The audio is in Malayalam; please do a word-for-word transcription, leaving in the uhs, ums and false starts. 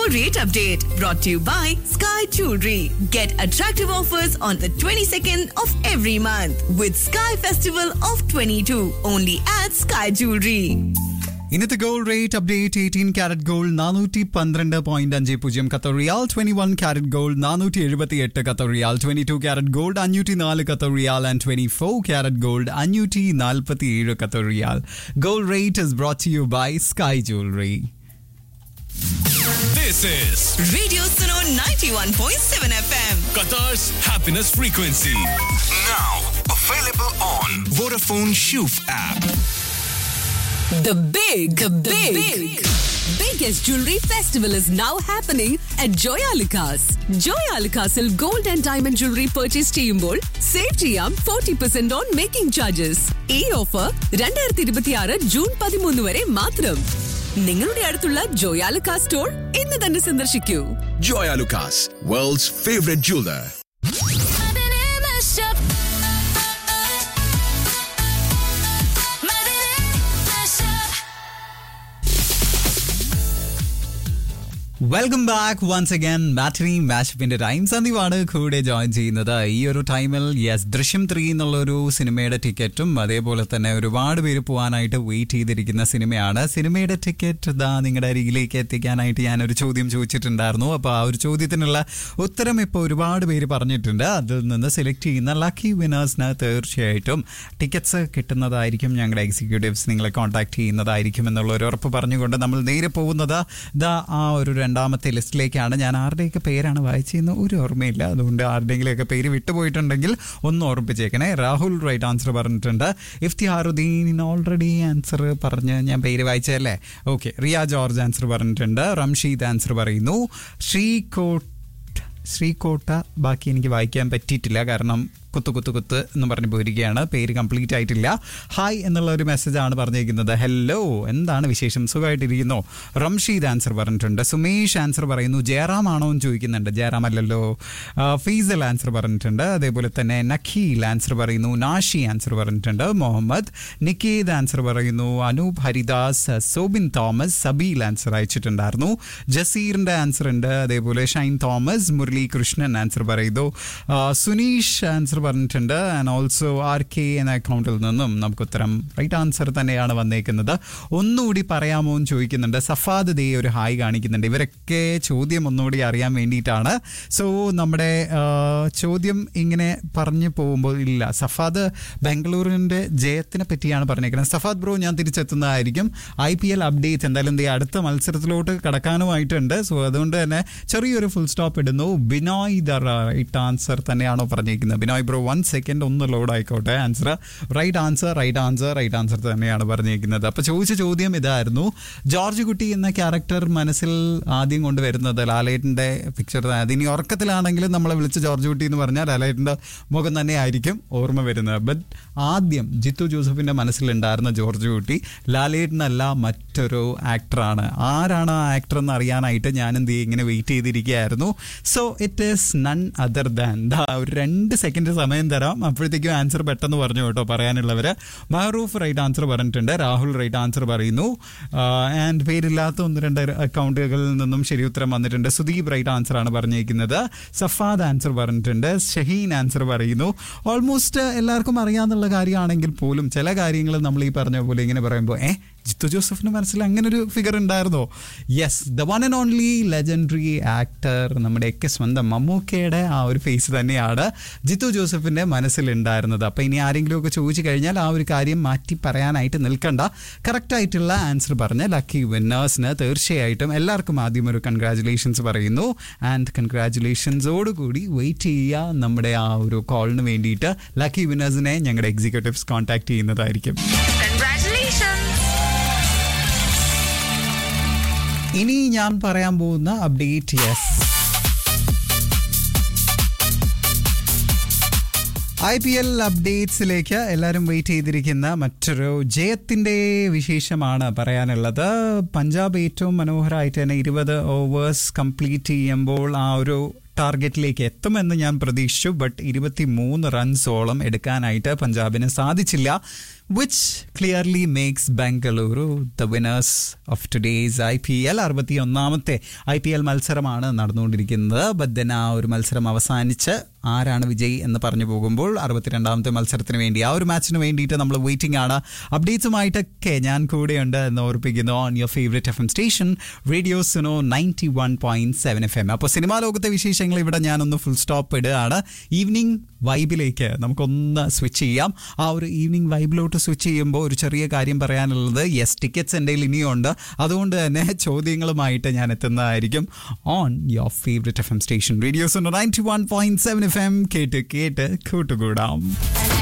Gold Rate Update brought to you by Sky Jewelry. Get attractive offers on the twenty-second of every month with Sky Festival of twenty-two only at Sky Jewelry. ഇന്നത്തെ gold rate update eighteen carat gold നാനൂറ്റി പന്ത്രണ്ട് പോയിന്റ് അഞ്ച് പൂജ്യം ഖത്തർ റിയാൽ, ട്വന്റി വൺ ക്യാരറ്റ് ഗോൾഡ് നാനൂറ്റി എഴുപത്തി എട്ട് ഖത്തർ റിയാൽ, ട്വന്റി ടു ക്യാരറ്റ് ഗോൾഡ് അഞ്ഞൂറ്റി നാല് Qatar riyal and twenty four carat gold അഞ്ഞൂറ്റി നാൽപ്പത്തി ഏഴ് Qatar riyal. Gold rate is brought to you by sky jewellery. This is Radio Suno ninety-one point seven F M. Qatar's happiness frequency. Now available on Vodafone Shoof app. The big, the big, big, biggest jewelry festival is now happening at Joyalukas. Joyalukasil gold and diamond jewelry purchase ചെയ്യുമ്പോൾ സേവ് ചെയ്യാം forty percent on making charges. ഈ ഓഫർ രണ്ടായിരത്തി ഇരുപത്തിയാറ് ജൂൺ പതിമൂന്ന് വരെ മാത്രം. നിങ്ങളുടെ അടുത്തുള്ള ജോയാലുക്കാസ് സ്റ്റോർ ഇന്ന് തന്നെ സന്ദർശിക്കൂ. Joyalukas, world's favorite jeweler. Welcome back once again. മാറ്റിനി മാഷപ്പിന്റെ ടൈം. സന്ദീപാണ് കൂടെ ജോയിൻ ചെയ്യുന്നത്. ഈ ഒരു ടൈമിൽ യെസ് ദൃശ്യം ത്രീ എന്നുള്ളൊരു സിനിമയുടെ ടിക്കറ്റും അതേപോലെ തന്നെ ഒരുപാട് പേര് പോകാനായിട്ട് വെയിറ്റ് ചെയ്തിരിക്കുന്ന സിനിമയാണ്. സിനിമയുടെ ടിക്കറ്റ് ഇതാ നിങ്ങളുടെ അരികിലേക്ക് എത്തിക്കാനായിട്ട് ഞാനൊരു ചോദ്യം ചോദിച്ചിട്ടുണ്ടായിരുന്നു. അപ്പോൾ ആ ഒരു ചോദ്യത്തിനുള്ള ഉത്തരം ഇപ്പോൾ ഒരുപാട് പേര് പറഞ്ഞിട്ടുണ്ട്. അതിൽ നിന്ന് സെലക്ട് ചെയ്യുന്ന ലക്കി വിനേഴ്സിന് തീർച്ചയായിട്ടും ടിക്കറ്റ്സ് കിട്ടുന്നതായിരിക്കും. ഞങ്ങളുടെ എക്സിക്യൂട്ടീവ്സ് നിങ്ങളെ കോൺടാക്ട് ചെയ്യുന്നതായിരിക്കും എന്നുള്ള ഒരു ഉറപ്പ് പറഞ്ഞുകൊണ്ട് നമ്മൾ നേരെ പോകുന്നത് ഇതാ ആ ഒരു രണ്ടാമത്തെ ലിസ്റ്റിലേക്കാണ്. ഞാൻ ആരുടെയൊക്കെ പേരാണ് വായിച്ചതെന്ന് ഒരു ഓർമ്മയില്ല, അതുകൊണ്ട് ആരുടെയെങ്കിലുമൊക്കെ പേര് വിട്ടുപോയിട്ടുണ്ടെങ്കിൽ ഒന്ന് ഓർമ്മിപ്പിച്ചേക്കണേ. രാഹുൽ റൈറ്റ് ആൻസർ പറഞ്ഞിട്ടുണ്ട്. ഇഫ്തിഹാറുദ്ദീൻ ഓൾറെഡി ആൻസർ പറഞ്ഞ് ഞാൻ പേര് വായിച്ചതല്ലേ. ഓക്കെ. റിയ ജോർജ് ആൻസർ പറഞ്ഞിട്ടുണ്ട്. റംഷീദ് ആൻസർ പറയുന്നു. ശ്രീകോട്ട് ശ്രീകോട്ട ബാക്കി എനിക്ക് വായിക്കാൻ പറ്റിയിട്ടില്ല, കാരണം കുത്തു കുത്തു കുത്ത് എന്ന് പറഞ്ഞ് പോയിരിക്കുകയാണ്, പേര് കംപ്ലീറ്റ് ആയിട്ടില്ല. ഹായ് എന്നുള്ള ഒരു മെസ്സേജാണ് പറഞ്ഞിരിക്കുന്നത്. ഹലോ, എന്താണ് വിശേഷം, സുഖമായിട്ടിരിക്കുന്നോ? റംഷീദ് ആൻസർ പറഞ്ഞിട്ടുണ്ട്. സുമേഷ് ആൻസർ പറയുന്നു. ജയറാം ആണോ എന്ന് ചോദിക്കുന്നുണ്ട്. ജയറാം അല്ലല്ലോ. ഫീസൽ ആൻസർ പറഞ്ഞിട്ടുണ്ട്. അതേപോലെ തന്നെ നഖീൽ ആൻസർ പറയുന്നു. നാഷി ആൻസർ പറഞ്ഞിട്ടുണ്ട്. മുഹമ്മദ് നിക്കേത് ആൻസർ പറയുന്നു. അനൂപ് ഹരിദാസ്, സോബിൻ തോമസ്, സബീൽ ആൻസർ അയച്ചിട്ടുണ്ടായിരുന്നു. ജസീറിൻ്റെ ആൻസർ ഉണ്ട്. അതേപോലെ ഷൈൻ തോമസ്, മുരളി കൃഷ്ണൻ ആൻസർ പറയുന്നു. സുനീഷ് ആൻസർ പറഞ്ഞിട്ടുണ്ട്. ആൻഡ് ഓൾസോ ആർ കെ എന്ന അക്കൗണ്ടിൽ നിന്നും നമുക്ക് ഉത്തരം റൈറ്റ് ആൻസർ തന്നെയാണ് വന്നേക്കുന്നത്. ഒന്നുകൂടി പറയാമോ എന്ന് ചോദിക്കുന്നുണ്ട്. സഫാദ് ദേ ഒരു ഹായ് കാണിക്കുന്നുണ്ട്. ഇവരൊക്കെ ചോദ്യം ഒന്നുകൂടി അറിയാൻ വേണ്ടിയിട്ടാണ്. സോ നമ്മുടെ ചോദ്യം ഇങ്ങനെ പറഞ്ഞു പോകുമ്പോൾ ഇല്ല, സഫാദ് ബാംഗ്ലൂരിൻ്റെ ജയത്തിനെ പറ്റിയാണ് പറഞ്ഞേക്കുന്നത്. സഫാദ് ബ്രോ, ഞാൻ തിരിച്ചെത്തുന്നതായിരിക്കും. ഐ പി എൽ അപ്ഡേറ്റ് എന്തായാലും ദേ അടുത്ത മത്സരത്തിലോട്ട് കടക്കാനുമായിട്ടുണ്ട്. സോ അതുകൊണ്ട് തന്നെ ചെറിയൊരു ഫുൾ സ്റ്റോപ്പ് ഇടുന്നു. ബിനോയ് ദ റൈറ്റ് ആൻസർ തന്നെയാണോ പറഞ്ഞേക്കുന്നത്? ബിനോയ് ബ്രോ വൺ സെക്കൻഡ് ഒന്ന് ലോഡ് ആയിക്കോട്ടെ. Answer right answer right answer right answer തന്നെയാണ് പറഞ്ഞിരിക്കുന്നത്. അപ്പോൾ ചോദിച്ച ചോദ്യം ഇതായിരുന്നു. ജോർജ് കുട്ടി എന്ന ക്യാരക്ടർ മനസ്സിൽ ആദ്യം കൊണ്ടുവരുന്നത് ലാലേട്ടൻ്റെ പിക്ചർ. അതിനി ഉറക്കത്തിലാണെങ്കിലും നമ്മളെ വിളിച്ച് ജോർജ് കുട്ടി എന്ന് പറഞ്ഞാൽ ലാലേട്ടൻ്റെ മുഖം തന്നെ ആയിരിക്കും ഓർമ്മ വരുന്നത്. ബട്ട് ആദ്യം ജിത്തു ജോസഫിൻ്റെ മനസ്സിലുണ്ടായിരുന്ന ജോർജ് കുട്ടി ലാലേട്ടനല്ല, മറ്റൊരു ആക്ടറാണ്. ആരാണ് ആ ആക്ടർ എന്ന് അറിയാനായിട്ട് ഞാൻ എന്ത് ചെയ്യും ഇങ്ങനെ wait ചെയ്തിരിക്കുകയായിരുന്നു. So it is none other than ദാ ഒരു രണ്ട് സെക്കൻഡ് സമയം തരാം, അപ്പോഴത്തേക്കും ആൻസർ പെട്ടെന്ന് പറഞ്ഞു കേട്ടോ പറയാനുള്ളവർ. മഹറൂഫ് റൈറ്റ് ആൻസർ പറഞ്ഞിട്ടുണ്ട്. രാഹുൽ റൈറ്റ് ആൻസർ പറയുന്നു. ആൻഡ് പേരില്ലാത്ത ഒന്ന് രണ്ട് അക്കൗണ്ടുകളിൽ നിന്നും ശരി ഉത്തരം വന്നിട്ടുണ്ട്. സുദീപ് റൈറ്റ് ആൻസർ ആണ് പറഞ്ഞിരിക്കുന്നത്. സഫാദ് ആൻസർ പറഞ്ഞിട്ടുണ്ട്. ഷഹീൻ ആൻസർ പറയുന്നു. ഓൾമോസ്റ്റ് എല്ലാവർക്കും അറിയാമെന്നുള്ള കാര്യമാണെങ്കിൽ പോലും ചില കാര്യങ്ങൾ നമ്മൾ ഈ പറഞ്ഞ പോലെ ഇങ്ങനെ പറയുമ്പോൾ ഏ ജിത്തു ജോസഫിന്റെ മനസ്സിൽ അങ്ങനെ ഒരു ഫിഗർ ഉണ്ടായിരുന്നോ? Yes, the one and only legendary actor നമ്മുടെയൊക്കെ സ്വന്തം മമ്മൂക്കയുടെ ആ ഒരു ഫേസ് തന്നെയാണ് ജിത്തു ജോസഫിന്റെ മനസ്സിലുണ്ടായിരുന്നത്. അപ്പം ഇനി ആരെങ്കിലുമൊക്കെ ചോദിച്ചു കഴിഞ്ഞാൽ ആ ഒരു കാര്യം മാറ്റി പറയാനായിട്ട് നിൽക്കണ്ട. കറക്റ്റായിട്ടുള്ള ആൻസർ പറഞ്ഞ ലക്കി വിന്നേഴ്സിന് തീർച്ചയായിട്ടും എല്ലാവർക്കും ആദ്യം ഒരു കൺഗ്രാജുലേഷൻസ് പറയുന്നു. ആൻഡ് കൺഗ്രാജുലേഷൻസോടുകൂടി വെയിറ്റ് ചെയ്യുക നമ്മുടെ ആ ഒരു കോളിന് വേണ്ടിയിട്ട്. ലക്കി വിന്നേഴ്സിനെ ഞങ്ങളുടെ എക്സിക്യൂട്ടീവ്സ് കോൺടാക്ട് ചെയ്യുന്നതായിരിക്കും. ഇനി ഞാൻ പറയാൻ പോകുന്ന update yes I P L അപ്ഡേറ്റ്സിലേക്ക് എല്ലാവരും വെയിറ്റ് ചെയ്തിരിക്കുന്ന മറ്റൊരു ജയത്തിൻ്റെ വിശേഷമാണ് പറയാനുള്ളത്. പഞ്ചാബ് ഏറ്റവും മനോഹരമായിട്ട് തന്നെ ഇരുപത് ഓവേഴ്സ് കംപ്ലീറ്റ് ചെയ്യുമ്പോൾ ആ ഒരു ടാർഗറ്റിലേക്ക് എത്തുമെന്ന് ഞാൻ പ്രതീക്ഷിച്ചു. ബട്ട് ഇരുപത്തി മൂന്ന് റൺസോളം എടുക്കാനായിട്ട് പഞ്ചാബിന് സാധിച്ചില്ല. which clearly makes Bengaluru the winners of today's I P L. അറുപത്തി ഒന്നാമത്തെ ഐ പി എൽ മത്സരമാണ് നടന്നുകൊണ്ടിരിക്കുന്നത്. ബട്ട് ദെൻ ആ ഒരു മത്സരം അവസാനിച്ച് ആരാണ് വിജയ് എന്ന് പറഞ്ഞു പോകുമ്പോൾ അറുപത്തിരണ്ടാമത്തെ മത്സരത്തിന് വേണ്ടി ആ ഒരു മാച്ചിന് വേണ്ടിയിട്ട് നമ്മൾ വെയിറ്റിംഗ് ആണ്. അപ്ഡേറ്റ്സുമായിട്ടൊക്കെ ഞാൻ കൂടെയുണ്ട് എന്ന് ഓർപ്പിക്കുന്നു on your favourite F M station radio Suno ninety one point seven F M. അപ്പോൾ സിനിമാ ലോകത്തെ വിശേഷങ്ങൾ ഇവിടെ ഞാനൊന്ന് ഫുൾ സ്റ്റോപ്പ് ഇടുകയാണ്. ഈവനിങ് വൈബിലേക്ക് നമുക്കൊന്ന് സ്വിച്ച് ചെയ്യാം. ആ ഒരു ഈവനിങ് വൈബിലോട്ട് സ്വിച്ച് ചെയ്യുമ്പോൾ ഒരു ചെറിയ കാര്യം പറയാനുള്ളത്, യെസ്, ടിക്കറ്റ്സ് എൻ്റെ കയ്യിൽ ഇനിയുണ്ട്. അതുകൊണ്ട് തന്നെ ചോദ്യങ്ങളുമായിട്ട് ഞാൻ എത്തുന്നതായിരിക്കും on your favourite F M station radio Suno ninety one point seven F M. കേട്ട് കേട്ട് കൂട്ടുകൂടാം.